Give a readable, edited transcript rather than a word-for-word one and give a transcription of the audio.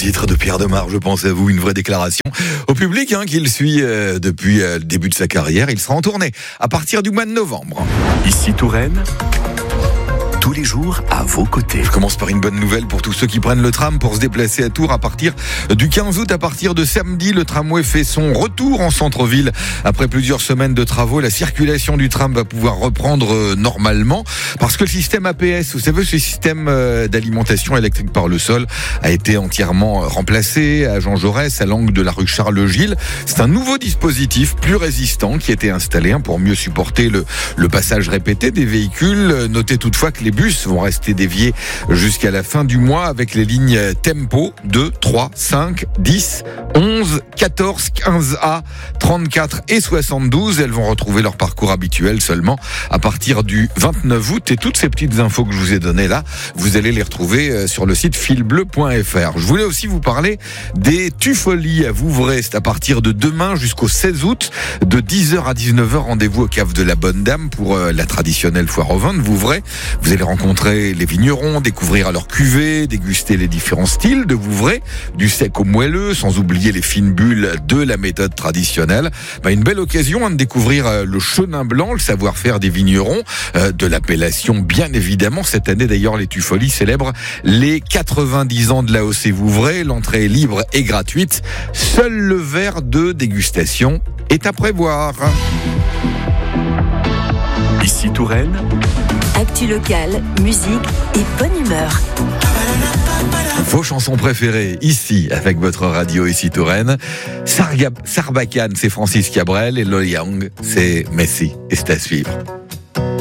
titre de Pierre Demar, je pense à vous, une vraie déclaration au public qu'il suit depuis le début de sa carrière. Il sera en tournée à partir du mois de novembre. Ici Touraine, tous les jours à vos côtés. Je commence par une bonne nouvelle pour tous ceux qui prennent le tram pour se déplacer à Tours à partir du 15 août. À partir de samedi, le tramway fait son retour en centre-ville. Après plusieurs semaines de travaux, la circulation du tram va pouvoir reprendre normalement parce que le système APS, vous savez, ce système d'alimentation électrique par le sol, a été entièrement remplacé à Jean Jaurès, à l'angle de la rue Charles-Gilles. C'est un nouveau dispositif plus résistant qui a été installé pour mieux supporter le passage répété des véhicules. Notez toutefois que les bus vont rester déviés jusqu'à la fin du mois avec les lignes Tempo 2, 3, 5, 10, 11, 14, 15A, 34 et 72. Elles vont retrouver leur parcours habituel seulement à partir du 29 août. Et toutes ces petites infos que je vous ai données là, vous allez les retrouver sur le site filbleu.fr. Je voulais aussi vous parler des Tufolies à Vouvray. C'est à partir de demain jusqu'au 16 août, de 10h à 19h. Rendez-vous au cave de la Bonne Dame pour la traditionnelle foire au vin de Vouvray. Vous allez rencontrer les vignerons, découvrir leur cuvée, déguster les différents styles de Vouvray, du sec au moelleux, sans oublier les fines bulles de la méthode traditionnelle. Une belle occasion de découvrir le chenin blanc, le savoir-faire des vignerons, de l'appellation bien évidemment. Cette année d'ailleurs, les Tufolies célèbrent les 90 ans de l'AOC Vouvray. L'entrée est libre et gratuite. Seul le verre de dégustation est à prévoir. Ici Touraine, actu locale, musique et bonne humeur. Vos chansons préférées ici avec votre radio Ici Touraine. Sarbacane, c'est Francis Cabrel et Lola Young, c'est Messi. Et c'est à suivre.